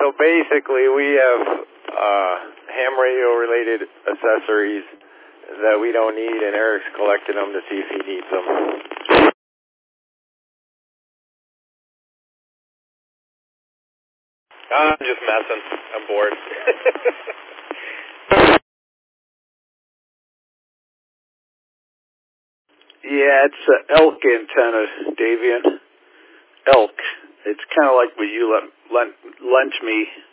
So basically, we have ham radio related accessories that we don't need, and Eric's collecting them to see if he needs them. I'm just messing. I'm bored. Yeah, it's an elk antenna, Davian. Elk. It's kind of like what you lent me